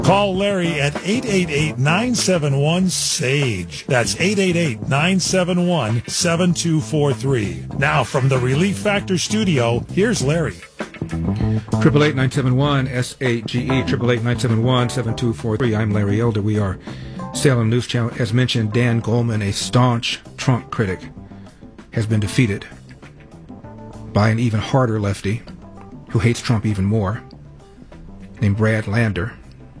Call Larry at 888-971-SAGE. That's 888-971-7243. Now from the Relief Factor studio, here's Larry. 888-971-SAGE, 888-971-7243. I'm Larry Elder. We are Salem News Channel. As mentioned, Dan Goldman, a staunch Trump critic, has been defeated by an even harder lefty who hates Trump even more, named Brad Lander.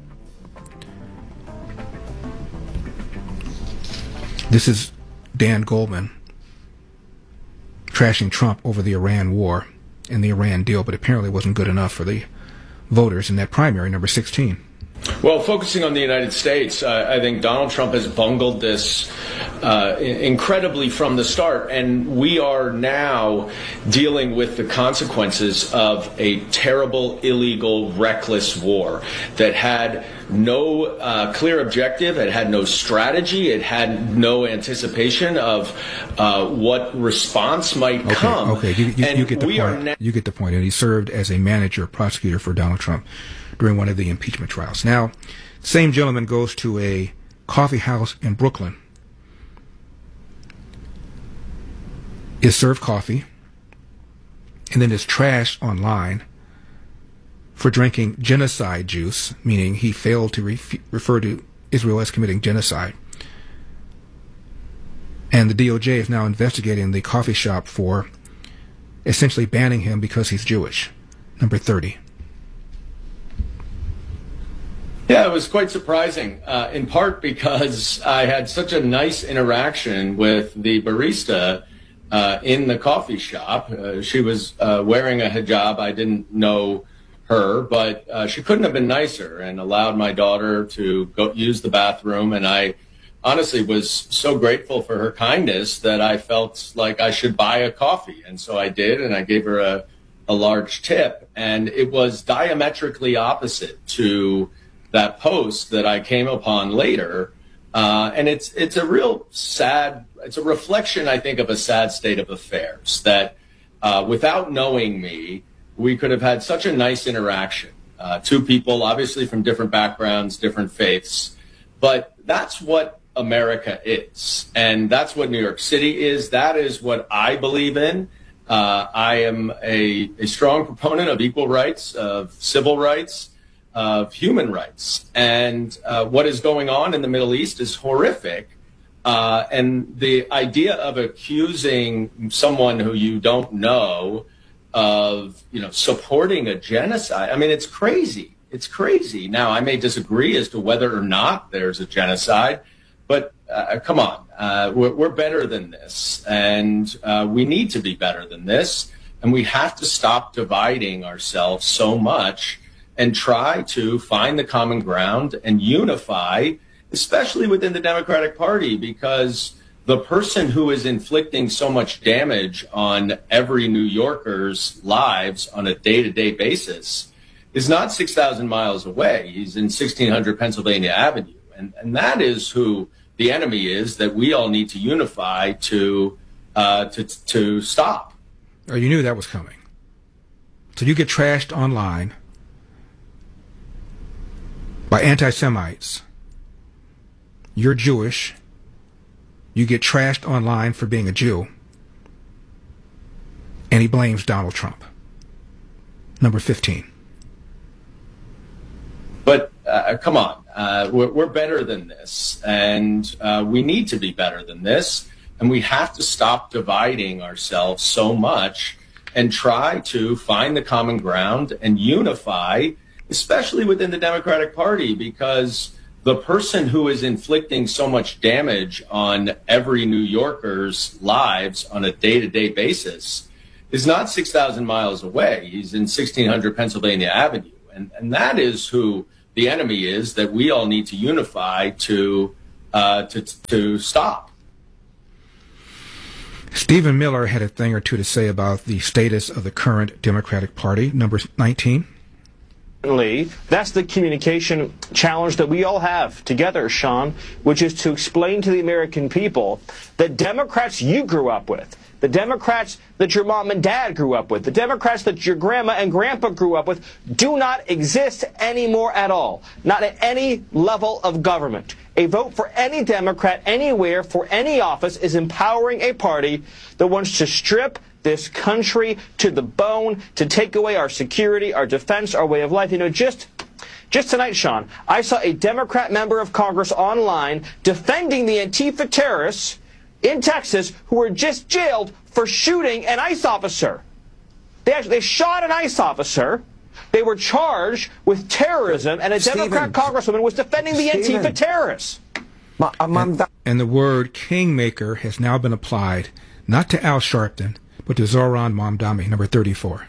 This is Dan Goldman trashing Trump over the Iran war and the Iran deal, but apparently wasn't good enough for the voters in that primary, number 16. Well, focusing on the United States, I think Donald Trump has bungled this incredibly from the start, and we are now dealing with the consequences of a terrible, illegal, reckless war that had no clear objective, it had no strategy, it had no anticipation of what response might come. Okay, you get the point. You get the point. And he served as a manager, prosecutor for Donald Trump during one of the impeachment trials. Now, same gentleman goes to a coffee house in Brooklyn, is served coffee, and then is trashed online for drinking genocide juice, meaning he failed to refer to Israel as committing genocide. And the DOJ is now investigating the coffee shop for essentially banning him because he's Jewish. Number 30. Yeah, it was quite surprising, in part because I had such a nice interaction with the barista in the coffee shop. She was wearing a hijab. I didn't know her, but she couldn't have been nicer and allowed my daughter to go use the bathroom. And I honestly was so grateful for her kindness that I felt like I should buy a coffee. And so I did, and I gave her a large tip. And it was diametrically opposite to that post that I came upon later. And it's a real sad, it's a reflection, I think, of a sad state of affairs that without knowing me, we could have had such a nice interaction. Two people, obviously from different backgrounds, different faiths, but that's what America is. And that's what New York City is. That is what I believe in. I am a strong proponent of equal rights, of civil rights, of human rights. And what is going on in the Middle East is horrific. And the idea of accusing someone who you don't know of, supporting a genocide, I mean, it's crazy. It's crazy. Now, I may disagree as to whether or not there's a genocide, but come on, we're better than this. And we need to be better than this. And we have to stop dividing ourselves so much and try to find the common ground and unify, especially within the Democratic Party, because the person who is inflicting so much damage on every New Yorker's lives on a day-to-day basis is not 6,000 miles away. He's in 1600 Pennsylvania Avenue. And that is who the enemy is that we all need to unify to stop. Oh, you knew that was coming. So you get trashed online by anti-Semites. You're Jewish. You get trashed online for being a Jew. And he blames Donald Trump. Number 15. But come on, we're better than this. And we need to be better than this. And we have to stop dividing ourselves so much and try to find the common ground and unify, especially within the Democratic Party, because the person who is inflicting so much damage on every New Yorker's lives on a day-to-day basis is not 6,000 miles away. He's in 1600 Pennsylvania Avenue. And that is who the enemy is that we all need to unify to stop. Stephen Miller had a thing or two to say about the status of the current Democratic Party. Number 19. That's the communication challenge that we all have together, Sean, which is to explain to the American people that Democrats you grew up with, the Democrats that your mom and dad grew up with, the Democrats that your grandma and grandpa grew up with, do not exist anymore at all, not at any level of government. A vote for any Democrat anywhere for any office is empowering a party that wants to strip this country to the bone, to take away our security, our defense, our way of life. You know, just tonight, Sean, I saw a Democrat member of Congress online defending the Antifa terrorists in Texas who were just jailed for shooting an ICE officer. They shot an ICE officer. They were charged with terrorism, and a Democrat congresswoman was defending the Antifa terrorists. And the word kingmaker has now been applied not to Al Sharpton, but to Zohran Mamdani, number 34.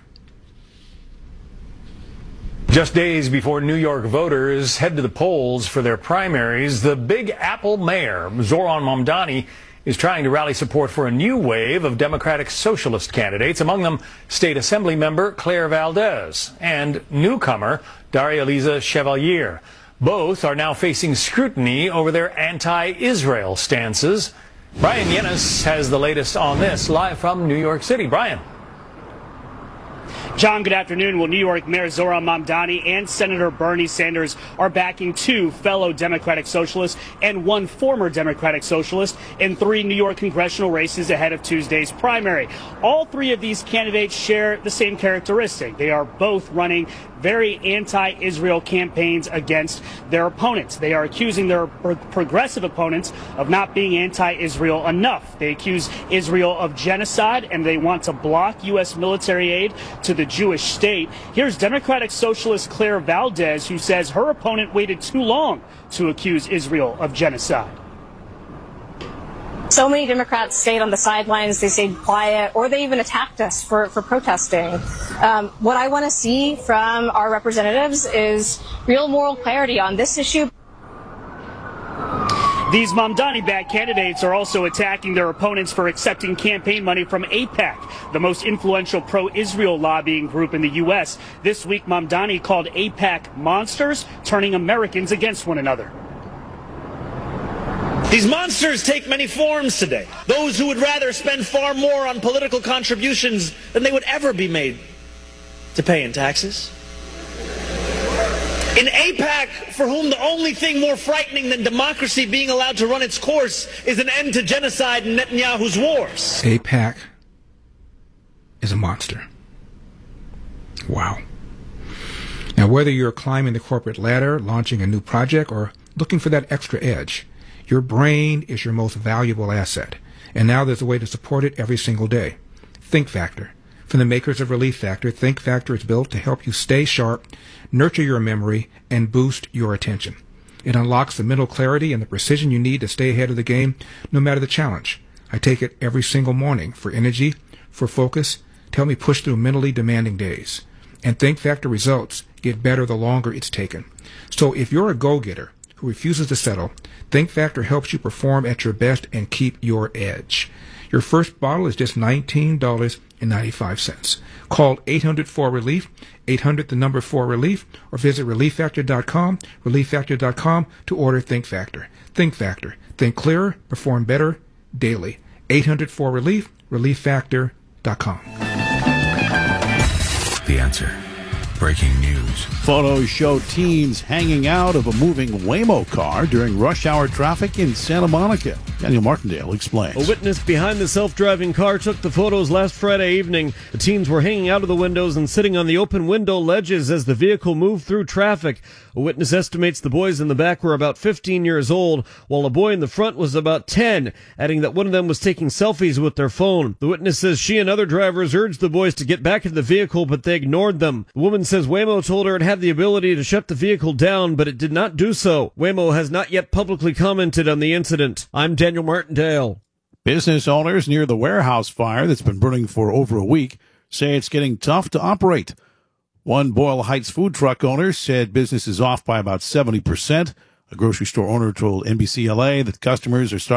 Just days before New York voters head to the polls for their primaries, the Big Apple mayor, Zohran Mamdani, is trying to rally support for a new wave of Democratic Socialist candidates, among them State Assembly member Claire Valdez and newcomer Daria Liza Chevalier. Both are now facing scrutiny over their anti-Israel stances. Brian Yennis has the latest on this, live from New York City. Brian. John, good afternoon. Well, New York Mayor Zohran Mamdani and Senator Bernie Sanders are backing 2 fellow Democratic Socialists and 1 former Democratic Socialist in 3 New York congressional races ahead of Tuesday's primary. All 3 of these candidates share the same characteristic. They are both running very anti-Israel campaigns against their opponents. They are accusing their progressive opponents of not being anti-Israel enough. They accuse Israel of genocide, and they want to block U.S. military aid to the Jewish state. Here's Democratic Socialist Claire Valdez, who says her opponent waited too long to accuse Israel of genocide. So many Democrats stayed on the sidelines, they stayed quiet, or they even attacked us for protesting. What I want to see from our representatives is real moral clarity on this issue. These Mamdani-backed candidates are also attacking their opponents for accepting campaign money from AIPAC, the most influential pro-Israel lobbying group in the U.S. This week, Mamdani called AIPAC monsters, turning Americans against one another. These monsters take many forms today. Those who would rather spend far more on political contributions than they would ever be made to pay in taxes. In AIPAC, for whom the only thing more frightening than democracy being allowed to run its course is an end to genocide and Netanyahu's wars. AIPAC is a monster. Wow. Now, whether you're climbing the corporate ladder, launching a new project, or looking for that extra edge, your brain is your most valuable asset, and now there's a way to support it every single day. Think Factor. From the makers of Relief Factor, Think Factor is built to help you stay sharp, nurture your memory, and boost your attention. It unlocks the mental clarity and the precision you need to stay ahead of the game, no matter the challenge. I take it every single morning for energy, for focus, to help me push through mentally demanding days. And Think Factor results get better the longer it's taken. So if you're a go-getter who refuses to settle, Think Factor helps you perform at your best and keep your edge. Your first bottle is just $19.95. Call 800-4RELIEF, 800-4RELIEF, or visit ReliefFactor.com, ReliefFactor.com to order Think Factor. Think Factor. Think clearer, perform better, daily. 800-4RELIEF, ReliefFactor.com. The Answer. Breaking news. Photos show teens hanging out of a moving Waymo car during rush hour traffic in Santa Monica. Daniel Martindale explains. A witness behind the self-driving car took the photos last Friday evening. The teens were hanging out of the windows and sitting on the open window ledges as the vehicle moved through traffic. A witness estimates the boys in the back were about 15 years old, while a boy in the front was about 10, adding that one of them was taking selfies with their phone. The witness says she and other drivers urged the boys to get back into the vehicle, but they ignored them. The woman says Waymo told her it had the ability to shut the vehicle down, but it did not do so. Waymo has not yet publicly commented on the incident. I'm Daniel Martindale. Business owners near the warehouse fire that's been burning for over a week say it's getting tough to operate. One Boyle Heights food truck owner said business is off by about 70%. A grocery store owner told NBC LA that customers are starting